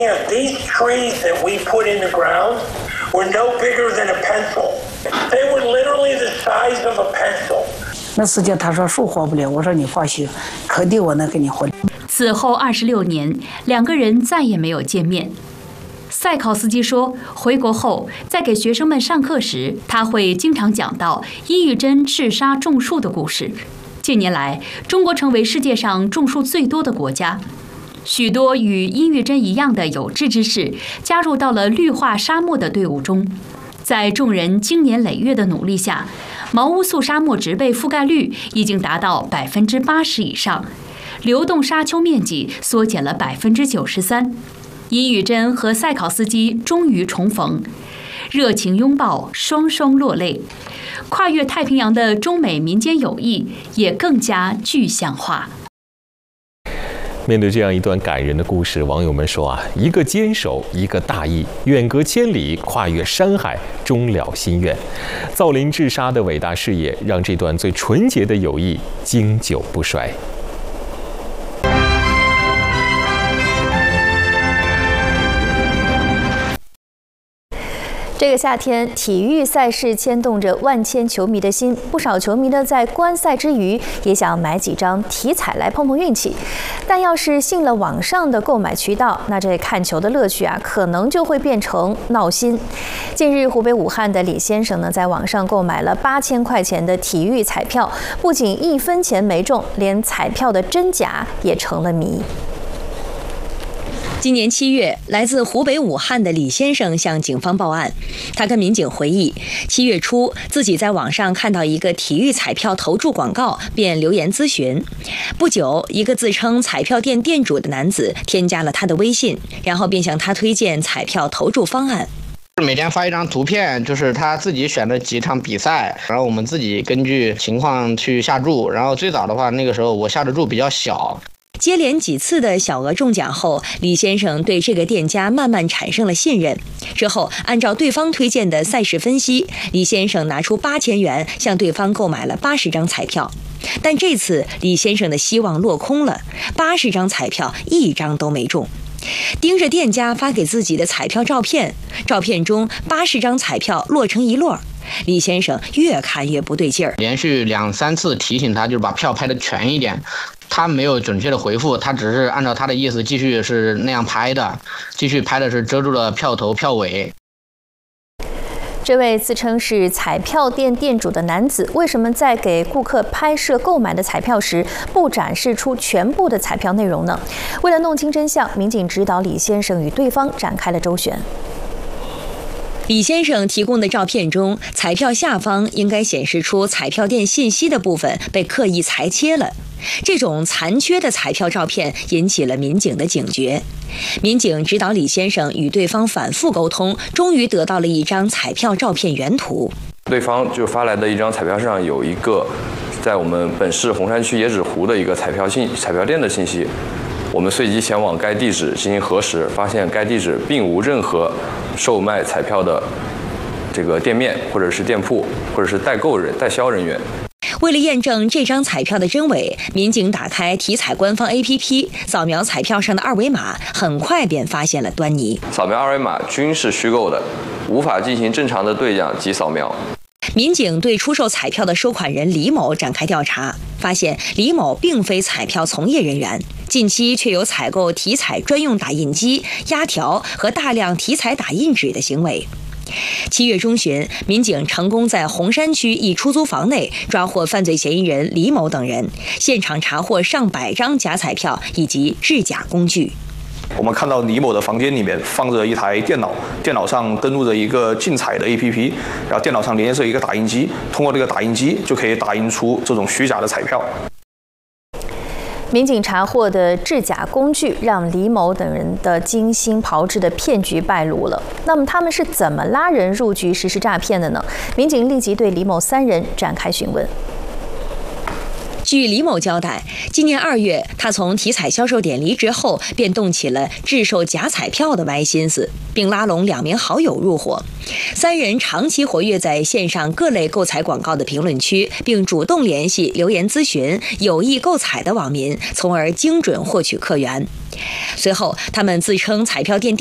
Yeah, these trees that we put in the ground were no bigger than a pencil. They were literally the size of a pencil. 那时间他说树活不了，我说你放心，肯定我能给你活。 此后26年，两个人再也没有见面。赛考斯基说，回国后在给学生们上课时，他会经常讲到伊玉珍赤沙种树的故事。近年来，中国成为世界上种树最多的国家。许多与伊玉珍一样的有志之士加入到了绿化沙漠的队伍中，在众人经年累月的努力下，毛乌素沙漠植被覆盖率已经达到80%以上，流动沙丘面积缩减了93%。伊玉珍和赛考斯基终于重逢，热情拥抱，双双落泪。跨越太平洋的中美民间友谊也更加具象化。 面对这样一段感人的故事，网友们说啊，一个坚守，一个大义，远隔千里，跨越山海，终了心愿。造林治沙的伟大事业，让这段最纯洁的友谊经久不衰。 这个夏天，体育赛事牵动着万千球迷的心，不少球迷呢在观赛之余也想买几张体彩来碰碰运气。但要是信了网上的购买渠道，那这看球的乐趣啊，可能就会变成闹心。近日，湖北武汉的李先生呢，在网上购买了8000块钱的体育彩票，不仅1分钱没中，连彩票的真假也成了谜。 今年7月，来自湖北武汉的李先生向警方报案。他跟民警回忆，7月初自己在网上看到一个体育彩票投注广告，便留言咨询。不久，一个自称彩票店店主的男子添加了他的微信，然后便向他推荐彩票投注方案。 每天发一张图片，就是他自己选的几场比赛，然后我们自己根据情况去下注。然后最早的话，那个时候我下的注比较小。 接连几次的小额中奖后，李先生对这个店家慢慢产生了信任。之后，按照对方推荐的赛事分析，李先生拿出8000元向对方购买了80张彩票。但这次李先生的希望落空了，80张彩票1张都没中。盯着店家发给自己的彩票照片，照片中80张彩票摞成一摞。李先生越看越不对劲儿， 连续2、3次提醒他，就是把票拍得全一点。他没有准确的回复，他只是按照他的意思继续是那样拍的，继续拍的是遮住了票头票尾。 这位自称是彩票店店主的男子，为什么在给顾客拍摄购买的彩票时不展示出全部的彩票内容呢？为了弄清真相，民警指导李先生与对方展开了周旋。 李先生提供的照片中，彩票下方应该显示出彩票店信息的部分被刻意裁切了。这种残缺的彩票照片引起了民警的警觉。民警指导李先生与对方反复沟通，终于得到了一张彩票照片原图。 对方就发来的一张彩票上有一个在我们本市红山区野纸湖的一个彩票店的信息。我们随即前往该地址进行核实，发现该地址并无任何售卖彩票的这个店面或者是店铺或者是代销人员。 为了验证这张彩票的真伪，民警打开体彩官方 APP， 扫描彩票上的二维码，很快便发现了端倪。 扫描二维码均是虚构的，无法进行正常的对讲及扫描。 民警对出售彩票的收款人李某展开调查，发现李某并非彩票从业人员，近期却有采购体彩专用打印机、压条和大量体彩打印纸的行为。7月中旬，民警成功在红山区一出租房内抓获犯罪嫌疑人李某等人，现场查获上百张假彩票以及制假工具。 我们看到李某的房间里面放着一台电脑，电脑上登录着一个竞彩的 APP， 然后电脑上连着一个打印机，通过这个打印机就可以打印出这种虚假的彩票。 民警查获的制假工具，让李某等人的精心炮制的骗局败露了。那么他们是怎么拉人入局实施诈骗的呢？民警立即对李某3人展开询问。 据李某交代，今年2月，他从体彩销售点离职后，便动起了制售假彩票的歪心思，并拉拢2名好友入伙。3人长期活跃在线上各类购彩广告的评论区，并主动联系、留言咨询有意购彩的网民，从而精准获取客源。随后，他们自称彩票店